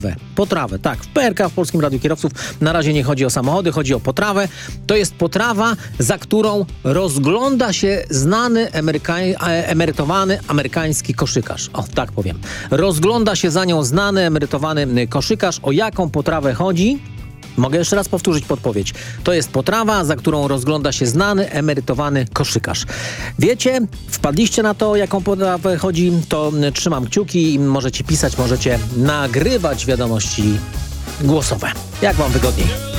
Potrawę, tak. W PRK, w Polskim Radiu Kierowców, na razie nie chodzi o samochody, chodzi o potrawę. To jest potrawa, za którą rozgląda się znany emerytowany amerykański koszykarz. O, tak powiem. Rozgląda się za nią znany emerytowany koszykarz. O jaką potrawę chodzi? Mogę jeszcze raz powtórzyć podpowiedź. To jest potrawa, za którą rozgląda się znany, emerytowany koszykarz. Wiecie, wpadliście na to, o jaką potrawę chodzi, to trzymam kciuki i możecie pisać, możecie nagrywać wiadomości głosowe. Jak wam wygodniej.